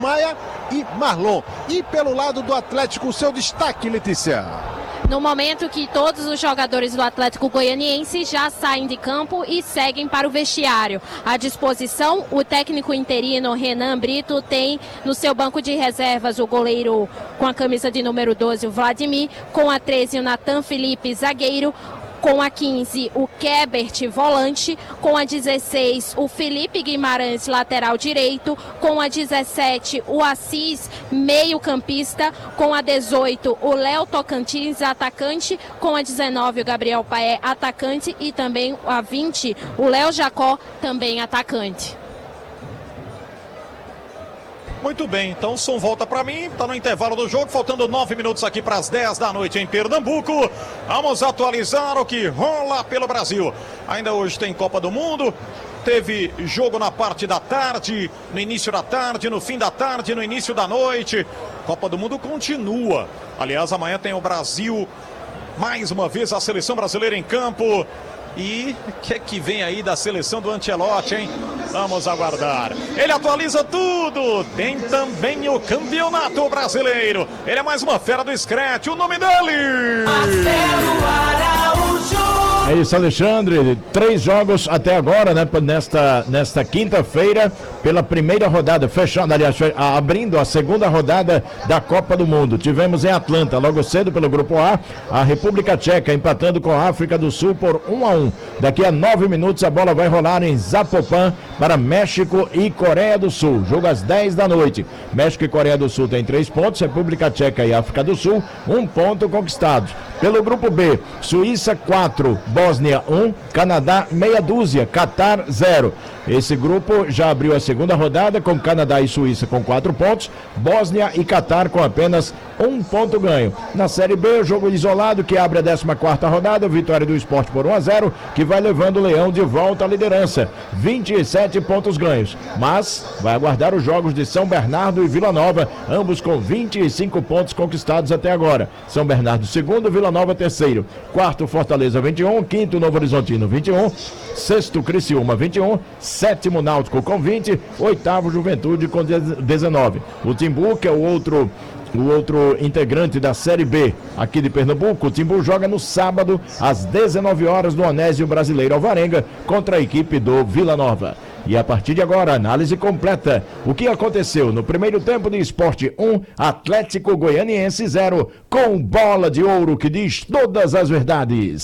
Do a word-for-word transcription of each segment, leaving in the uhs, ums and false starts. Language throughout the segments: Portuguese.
Maia e Marlon. E pelo lado do Atlético, o seu destaque, Letícia. No momento que todos os jogadores do Atlético Goianiense já saem de campo e seguem para o vestiário. À disposição, o técnico interino Renan Brito tem no seu banco de reservas o goleiro com a camisa de número doze, o Vladimir, com a treze, o Natan Felipe, zagueiro, com a quinze, o Kebert, volante, com a dezesseis, o Felipe Guimarães, lateral direito, com a dezessete, o Assis, meio campista, com a dezoito, o Léo Tocantins, atacante, com a dezenove, o Gabriel Paé, atacante, e também a vinte, o Léo Jacó, também atacante. Muito bem, então o som volta para mim, tá no intervalo do jogo, faltando nove minutos aqui para as dez da noite em Pernambuco. Vamos atualizar o que rola pelo Brasil. Ainda hoje tem Copa do Mundo, teve jogo na parte da tarde, no início da tarde, no fim da tarde, no início da noite. Copa do Mundo continua. Aliás, amanhã tem o Brasil, mais uma vez a seleção brasileira em campo. E o que é que vem aí da seleção do Ancelotti, hein? Vamos aguardar. Ele atualiza tudo. Tem também o Campeonato Brasileiro. Ele é mais uma fera do Scratch. O nome dele... Marcelo Araújo. É isso, Alexandre. Três jogos até agora, né? Nesta, nesta quinta-feira, pela primeira rodada, fechando, aliás, abrindo a segunda rodada da Copa do Mundo. Tivemos em Atlanta, logo cedo pelo Grupo A, a República Tcheca empatando com a África do Sul por um a um. Daqui a nove minutos a bola vai rolar em Zapopan para México e Coreia do Sul. Jogo às dez da noite. México e Coreia do Sul tem três pontos, República Tcheca e África do Sul, um ponto conquistados. Pelo Grupo B, Suíça quatro, Bósnia um, Canadá meia dúzia, Catar zero. Esse grupo já abriu a segunda rodada com Canadá e Suíça com quatro pontos, Bósnia e Catar com apenas um ponto ganho. Na Série B, o jogo isolado que abre a décima quarta rodada, vitória do Sport por um a zero, que vai levando o Leão de volta à liderança, vinte e sete pontos ganhos. Mas vai aguardar os jogos de São Bernardo e Vila Nova, ambos com vinte e cinco pontos conquistados até agora. São Bernardo segundo, Vila Nova terceiro. Quarto, Fortaleza vinte e um, quinto, Novo Horizontino vinte e um, sexto, Criciúma vinte e um, sétimo, Náutico com vinte, oitavo, Juventude com dezenove. O Timbu, que é o outro o outro integrante da Série B aqui de Pernambuco, o Timbu joga no sábado às dezenove horas no Onésio Brasileiro Alvarenga contra a equipe do Vila Nova. E a partir de agora, análise completa. O que aconteceu no primeiro tempo de Sport um, Atlético Goianiense zero, com bola de ouro que diz todas as verdades.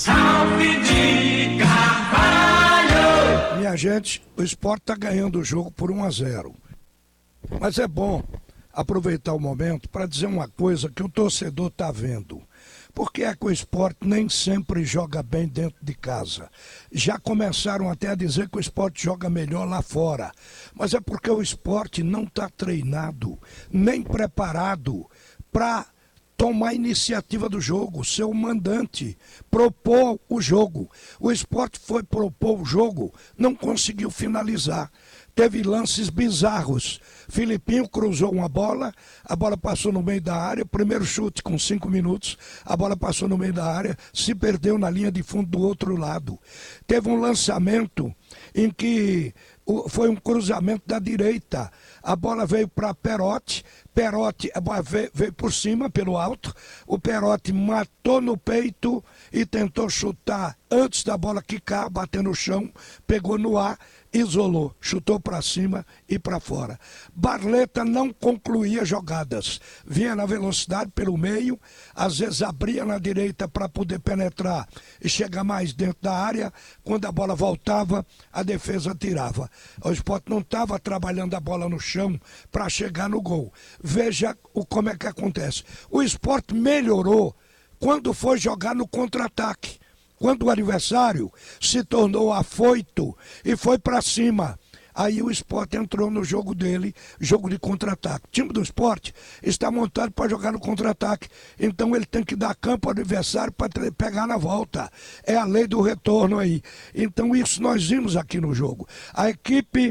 Minha gente, o Sport está ganhando o jogo por um a zero. Mas é bom aproveitar o momento para dizer uma coisa que o torcedor está vendo. Porque é que o Sport nem sempre joga bem dentro de casa. Já começaram até a dizer que o Sport joga melhor lá fora. Mas é porque o Sport não está treinado, nem preparado para tomar a iniciativa do jogo, ser o mandante, propor o jogo. O Sport foi propor o jogo, não conseguiu finalizar. Teve lances bizarros. Filipinho cruzou uma bola, a bola passou no meio da área, primeiro chute com cinco minutos, a bola passou no meio da área, se perdeu na linha de fundo do outro lado. Teve um lançamento em que foi um cruzamento da direita, a bola veio para Perotti, Perotti a bola veio, veio por cima, pelo alto, o Perotti matou no peito e tentou chutar antes da bola quicar, bater no chão, pegou no ar, isolou, chutou para cima e para fora. Barleta não concluía jogadas, vinha na velocidade pelo meio, às vezes abria na direita para poder penetrar e chegar mais dentro da área, quando a bola voltava, a defesa tirava. O Sport não estava trabalhando a bola no chão para chegar no gol. Veja o, como é que acontece. O Sport melhorou quando foi jogar no contra-ataque. Quando o adversário se tornou afoito e foi para cima. Aí o Sport entrou no jogo dele, jogo de contra-ataque. O time do Sport está montado para jogar no contra-ataque. Então ele tem que dar campo ao adversário para pegar na volta. É a lei do retorno aí. Então isso nós vimos aqui no jogo. A equipe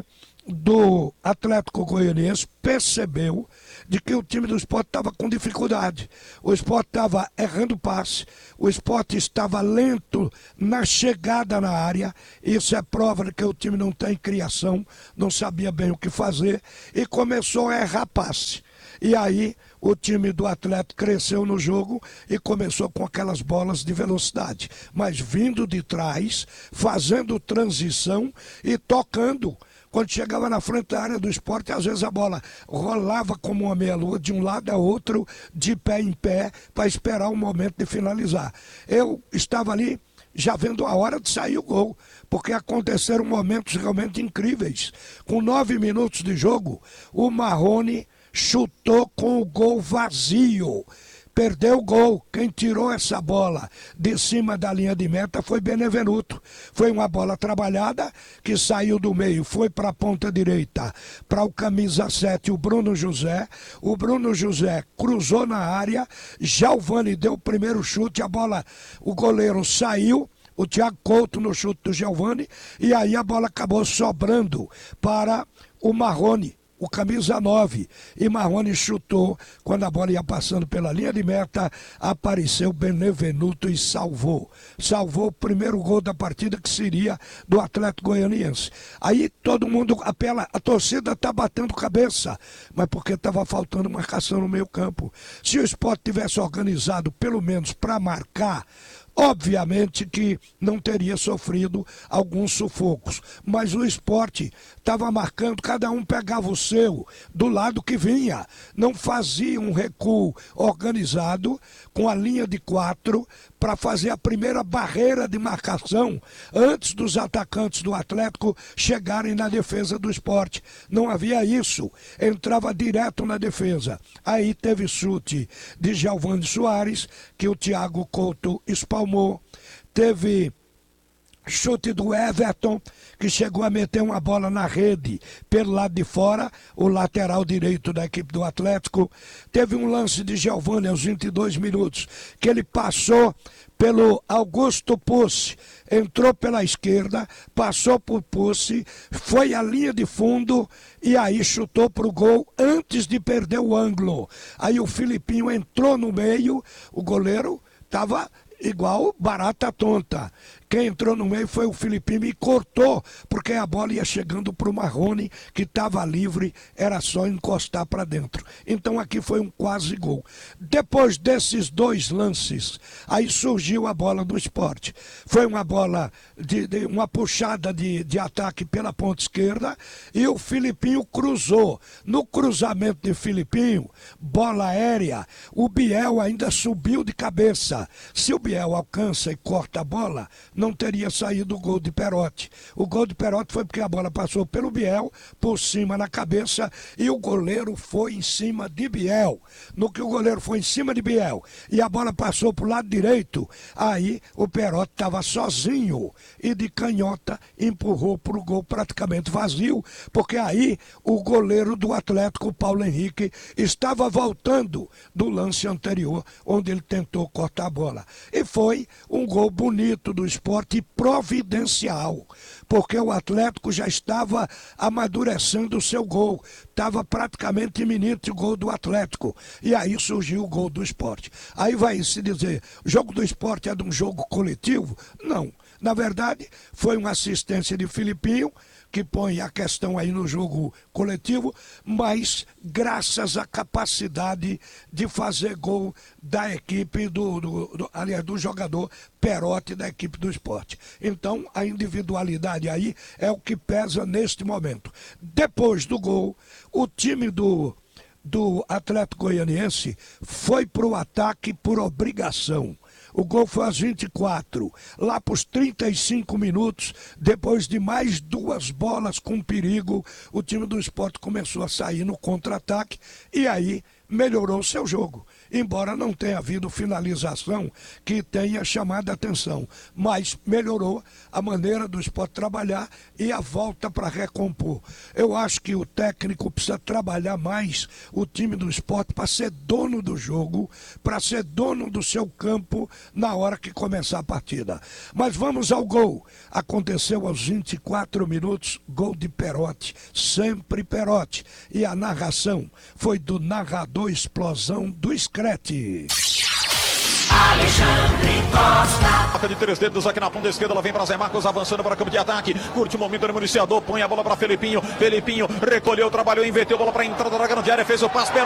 do Atlético Goianiense percebeu de que o time do Sport estava com dificuldade. O Sport estava errando passe, o Sport estava lento na chegada na área. Isso é prova de que o time não tem criação, não sabia bem o que fazer e começou a errar passe. E aí o time do Atlético cresceu no jogo e começou com aquelas bolas de velocidade, mas vindo de trás, fazendo transição e tocando. Quando chegava na frente da área do Sport, às vezes a bola rolava como uma meia-lua de um lado a outro, de pé em pé, para esperar o momento de finalizar. Eu estava ali já vendo a hora de sair o gol, porque aconteceram momentos realmente incríveis. Com nove minutos de jogo, o Marrone chutou com o gol vazio. Perdeu o gol. Quem tirou essa bola de cima da linha de meta foi Benevenuto. Foi uma bola trabalhada que saiu do meio, foi para a ponta direita, para o camisa sete, o Bruno José. O Bruno José cruzou na área, Giovani deu o primeiro chute, a bola, o goleiro saiu, o Thiago Couto no chute do Giovani, e aí a bola acabou sobrando para o Marrone, o camisa nove, e Marrone chutou. Quando a bola ia passando pela linha de meta, apareceu Benevenuto e salvou. Salvou o primeiro gol da partida, que seria do Atlético Goianiense. Aí todo mundo apela, a torcida está batendo cabeça, mas porque estava faltando marcação no meio campo. Se o Sport tivesse organizado pelo menos para marcar, obviamente que não teria sofrido alguns sufocos, mas o Sport estava marcando, cada um pegava o seu do lado que vinha, não fazia um recuo organizado com a linha de quatro para fazer a primeira barreira de marcação antes dos atacantes do Atlético chegarem na defesa do Sport. Não havia isso, entrava direto na defesa. Aí teve chute de Giovani Soares, que o Thiago Couto espalmou. Teve chute do Everton, que chegou a meter uma bola na rede pelo lado de fora, o lateral direito da equipe do Atlético. Teve um lance de Giovani aos vinte e dois minutos, que ele passou pelo Augusto Pucci, entrou pela esquerda, passou por Pucci, foi à linha de fundo e aí chutou para o gol antes de perder o ângulo. Aí o Filipinho entrou no meio, o goleiro estava igual barata tonta. Quem entrou no meio foi o Filipinho e cortou, porque a bola ia chegando para o Marrone, que estava livre, era só encostar para dentro. Então aqui foi um quase gol. Depois desses dois lances, aí surgiu a bola do Sport. Foi uma bola, de, de uma puxada de, de ataque pela ponta esquerda, e o Filipinho cruzou. No cruzamento de Filipinho, bola aérea, o Biel ainda subiu de cabeça. Se o Biel alcança e corta a bola, não teria saído o gol de Perotti. O gol de Perotti foi porque a bola passou pelo Biel, por cima na cabeça, e o goleiro foi em cima de Biel. No que o goleiro foi em cima de Biel e a bola passou para o lado direito, aí o Perotti estava sozinho e de canhota empurrou para o gol praticamente vazio, porque aí o goleiro do Atlético, Paulo Henrique, estava voltando do lance anterior, onde ele tentou cortar a bola. E foi um gol bonito do Sport, providencial, porque o Atlético já estava amadurecendo o seu gol, estava praticamente iminente o gol do Atlético, e aí surgiu o gol do Sport. Aí vai se dizer, o jogo do Sport é de um jogo coletivo? Não, na verdade foi uma assistência de Filipinho, que põe a questão aí no jogo coletivo, mas graças à capacidade de fazer gol da equipe, do, do, do, aliás, do jogador Perotti da equipe do Sport. Então, a individualidade aí é o que pesa neste momento. Depois do gol, o time do, do Atlético Goianiense foi para o ataque por obrigação. O gol foi aos vinte e quatro, lá para os trinta e cinco minutos, depois de mais duas bolas com perigo, o time do Sport começou a sair no contra-ataque e aí melhorou o seu jogo, embora não tenha havido finalização que tenha chamado a atenção, mas melhorou a maneira do Sport trabalhar e a volta para recompor. Eu acho que o técnico precisa trabalhar mais o time do Sport para ser dono do jogo, para ser dono do seu campo na hora que começar a partida. Mas vamos ao gol. Aconteceu aos vinte e quatro minutos, gol de Perotti, sempre Perotti. E a narração foi do narrador Explosão do Screte. Alexandre Costa. Toca de três dedos aqui na ponta esquerda, ela vem para Zé Marcos avançando para o campo de ataque, curte o momento do municiador, põe a bola para Felipinho, Felipinho recolheu, trabalhou, inverteu, bola para a entrada da grande área, fez o passe,